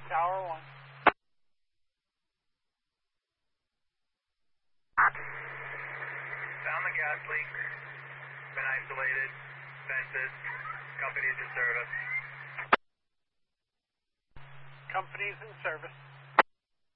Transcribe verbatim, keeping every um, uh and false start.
Tower one. Found the gas leak. Been isolated. Vented. Company's in service. Company's in service.